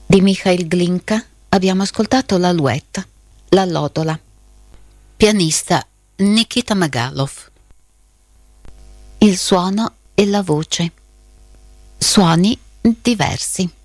Di Mikhail Glinka abbiamo ascoltato l'Alouette, l'Allodola. Pianista Nikita Magalov. Il suono e la voce. Suoni diversi.